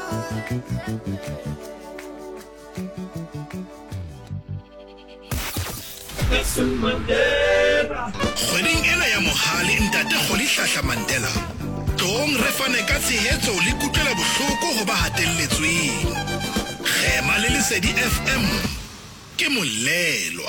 Kgweding ena ya mohale ntate Kgolihlahla Mandela tong re fane ka tshehetso le kutlwela bohloko ho ba hatelletsweng. Kgema le Lesedi FM ke molelwa.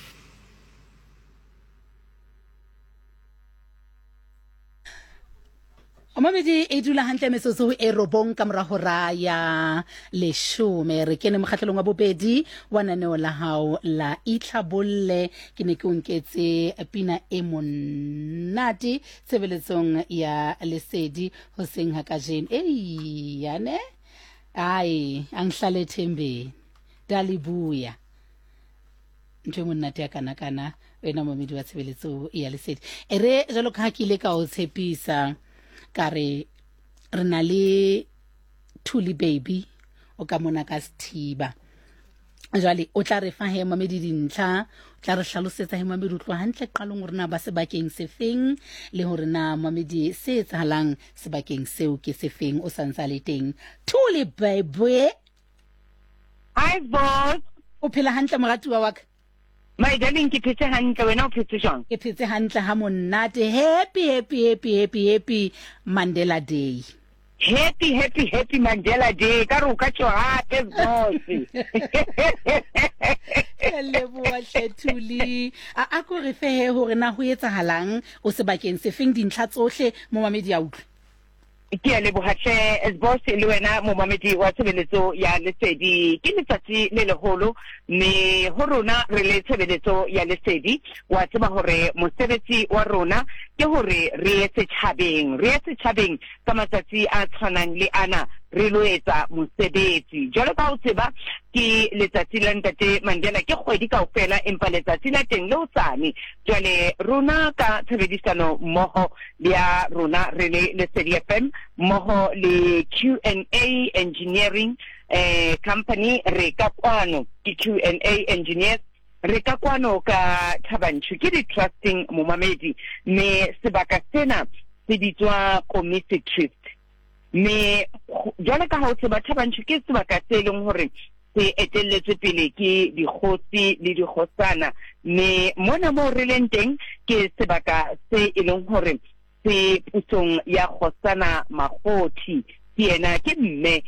Mamedi e dula hantle metsotso e robong ka mora hora ya 10 re kene mokgahlelong wa bobedi wa naneo la hao la Itlhabolle ke ne ke unketse pina e monate tshebeletsong ya Lesedi hoseng ha kajeno yane ai angihlale thembeni dalibuya ntwe monate ya kana wena mamedi wa tshebeletso ya Lesedi ere jalo ka hakile ka o tshepisa kare re na le Thuli baby o ka mona ka Sethiba jwale o tla re fa he mamedi dintlha o tla re hlalosetsa he mamedi o tlo hantle qalong rena ba sebakeng se feng le hore na mamedi se etsahalang sebakeng seo ke se feng o santsa le teng Thuli baby. Hi boss, o phela hantle moratuwa wa ka? My darling, ke phetse hantle wena o phetse jwang? Ke phetse hantle ha monate. Happy Mandela Day. Happy Mandela Day. Ka re o ka tswa hape boss. Leboa Thuli. A ko re fe hore na ho etsahalang o sebakeng se feng dintlha tsohle mo mamedi ya utlwe. Ke a lebohatle as boss le wena momamedi wa tshebeletso ya Lesedi ke letsatsi le leholo mme ho rona re le tshebeletso ya Lesedi wa tseba hore mosebetsi wa rona ke hore re etse tjhabeng ka matsatsi a tshwanang le ana re lo etsa mosebetsi jalo ka o tseba ke letsatsi la ntate Mandela ke kgwedi kaofela empa letsatsi la teng le hosane jwale rona ka tshebedisano mmoho ya rona re le Lesedi FM mmoho le Q&A Engineering company re ka kwano ke Q&A Engineers re ka kwano ka Thabanchu ke di-trusting momamedi me sebaka sena se bitswa Komisi Trust me jwale ka ha o tseba Thabanchu ke sebaka se leng hore se etelletswe pele ke dikgotsi le dikgotsana me mona mo re leng teng ke sebaka se e leng hore se pusong ya Kgotsana Makgothi ke yena ke mme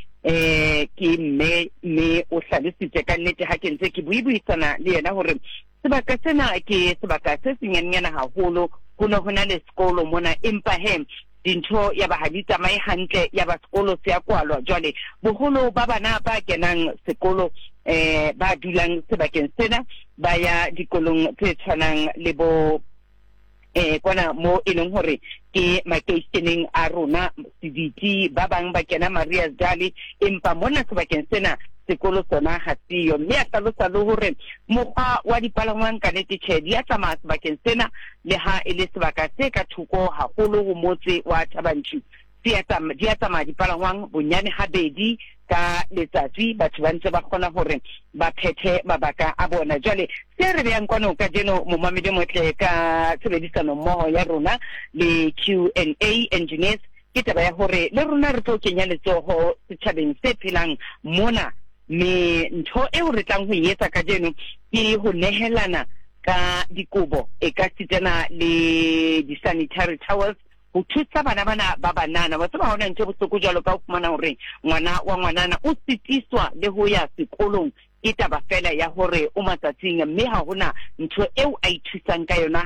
me o hlalositse ka nnete ha ke ntse ke buisana le yena hore sebaka sena ke sebaka se senyanyana haholo ho na le sekolo mona empa he dintho ya ba ha di tsamaye hantle ya ba sekolo se ya kwalwa jwale boholo ba bana ba kenang sekolo ba dulang sebakeng sena ba ya dikolong tse tshwanang le bo kwana mo e leng hore ke makeisheneng a rona Siditi ba bang ba kena Mariazali empa mona sebakeng sena sekolo sona ha siyo mme a hlalosa le hore mokgwa wa dipalangwang ka nnete tjhe di a tsamaya sebakeng sena le ha e le sebaka se ka thoko haholo ho motse wa Thabanchu di a tsamaya dipalangwang bonyane habedi ka letsatsi batho ba ntse ba kgona hore ba phethe mabaka a bona jwale se re beang kwano ka jeno momamedi motle ka tshebedisano mmoho ya rona le Q&A Engineers ke taba ya hore le rona re tlo kenya letsoho setjhabeng se phelang mona me ntho eo re tlang ho etsa ka jeno ke ho nehelana ka dikobo e ka sitana le di-sanitary towels ho thusa bana ba banana ba tseba hona ntse bohloko jalo ka ho fumana hore ngwana wa ngwanana o sitiswa le ho ya sekolong ke taba fela ya hore o matsatsing mme ha hona ntho eo a ithusang ka yona